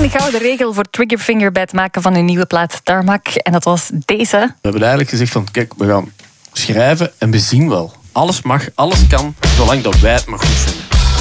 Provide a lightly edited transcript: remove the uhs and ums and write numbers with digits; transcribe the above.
Eén gouden regel voor Triggerfinger bij het maken van hun nieuwe plaat Tarmac. En dat was deze. We hebben eigenlijk gezegd van, kijk, we gaan schrijven en we zien wel. Alles mag, alles kan, zolang dat wij het maar goed vinden.